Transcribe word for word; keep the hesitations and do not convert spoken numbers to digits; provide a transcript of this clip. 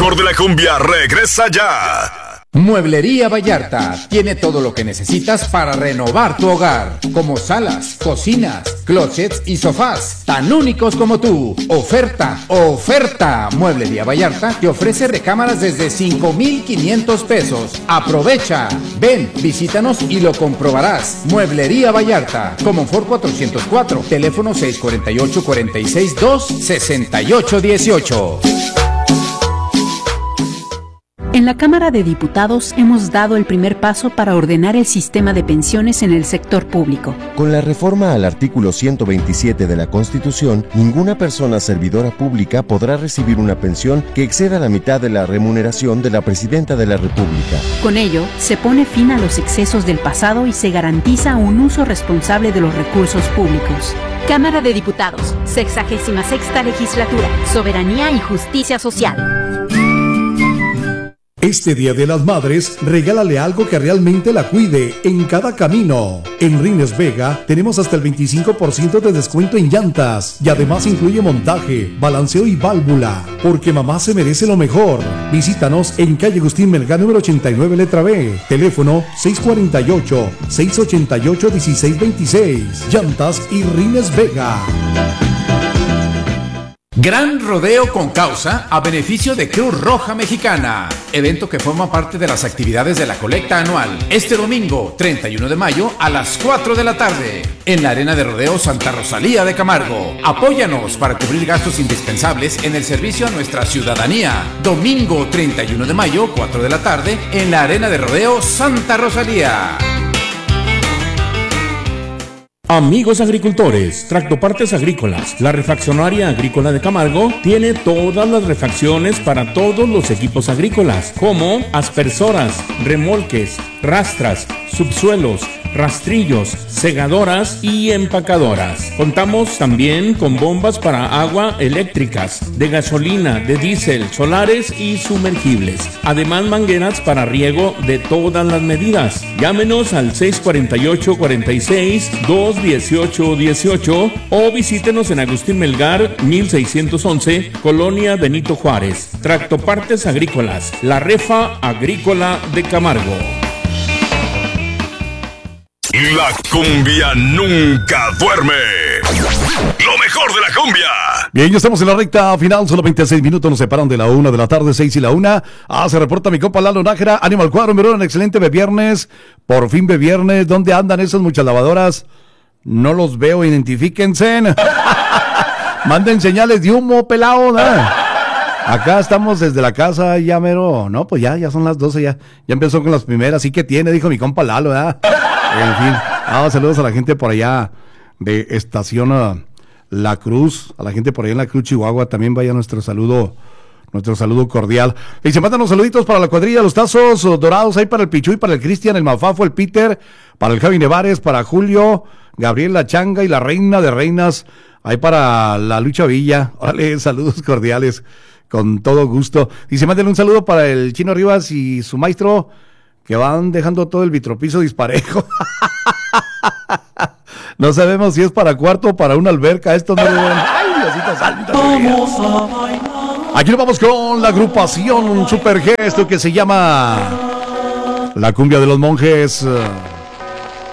mejor de la cumbia regresa ya. Mueblería Vallarta tiene todo lo que necesitas para renovar tu hogar, como salas, cocinas, closets y sofás, tan únicos como tú. Oferta, oferta. Mueblería Vallarta te ofrece recámaras desde cinco mil quinientos pesos. Aprovecha. Ven, visítanos y lo comprobarás. Mueblería Vallarta, Comonfort cuatrocientos cuatro, teléfono seis cuatro ocho, cuatro seis dos, seis ocho uno ocho. En la Cámara de Diputados hemos dado el primer paso para ordenar el sistema de pensiones en el sector público. Con la reforma al artículo ciento veintisiete de la Constitución, ninguna persona servidora pública podrá recibir una pensión que exceda la mitad de la remuneración de la Presidenta de la República. Con ello, se pone fin a los excesos del pasado y se garantiza un uso responsable de los recursos públicos. Cámara de Diputados, sexagésima sexta legislatura, soberanía y justicia social. Este Día de las Madres, regálale algo que realmente la cuide en cada camino. En Rines Vega tenemos hasta el veinticinco por ciento de descuento en llantas y además incluye montaje, balanceo y válvula, porque mamá se merece lo mejor. Visítanos en calle Agustín Melgar número ochenta y nueve letra B, teléfono seis cuatro ocho, seis ocho ocho, uno seis dos seis. Llantas y Rines Vega. Gran rodeo con causa a beneficio de Cruz Roja Mexicana. Evento que forma parte de las actividades de la colecta anual. Este domingo, treinta y uno de mayo, a las cuatro de la tarde, en la Arena de Rodeo Santa Rosalía de Camargo. Apóyanos para cubrir gastos indispensables en el servicio a nuestra ciudadanía. Domingo, treinta y uno de mayo, cuatro de la tarde, en la Arena de Rodeo Santa Rosalía. Amigos agricultores, Tractopartes Agrícolas, la refaccionaria agrícola de Camargo tiene todas las refacciones para todos los equipos agrícolas, como aspersoras, remolques, rastras, subsuelos, rastrillos, segadoras y empacadoras. Contamos también con bombas para agua eléctricas, de gasolina, de diésel, solares y sumergibles. Además, mangueras para riego de todas las medidas. Llámenos al seis cuatro ocho, cuatro seis, dos uno ocho uno ocho o visítenos en Agustín Melgar mil seiscientos once, Colonia Benito Juárez. Tractopartes Agrícolas, la refa agrícola de Camargo. La cumbia nunca duerme. Lo mejor de la cumbia. Bien, ya estamos en la recta final. Solo veintiséis minutos nos separan de la una de la tarde, seis y la una. Ah, se reporta mi compa Lalo Nájera. Ánimo al cuadro, me un excelente viernes. Por fin viernes. ¿Dónde andan esas muchas lavadoras? No los veo, identifíquense. Manden señales de humo, pelado, ¿no? Acá estamos desde la casa, ya mero. No, pues ya, ya son las doce, ya. Ya empezó con las primeras. Sí que tiene, dijo mi compa Lalo, ¿verdad? En fin, ah, saludos a la gente por allá de Estación uh, La Cruz, a la gente por allá en La Cruz, Chihuahua, también vaya nuestro saludo, nuestro saludo cordial. Y se mandan los saluditos para la cuadrilla, los tazos uh, dorados, ahí para el Pichuy, para el Cristian, el Mafafo, el Peter, para el Javi Nevares, para Julio, Gabriel La Changa y la Reina de Reinas, ahí para la Lucha Villa. Órale, saludos cordiales, con todo gusto. Y se manden un saludo para el Chino Rivas y su maestro, que van dejando todo el vitropiso disparejo. No sabemos si es para cuarto o para una alberca. Esto no lo ven. Ay, Diosito Santa. Aquí nos vamos con la agrupación Super Gesto que se llama La Cumbia de los Monjes.